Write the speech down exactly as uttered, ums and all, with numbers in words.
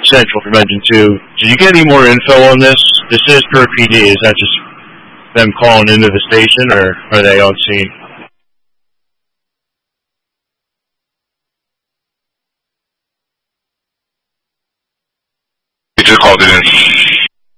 Central from Engine two. Did you get any more info on this? This is per P D. Is that just them calling into the station, or are they on scene? They just called it in.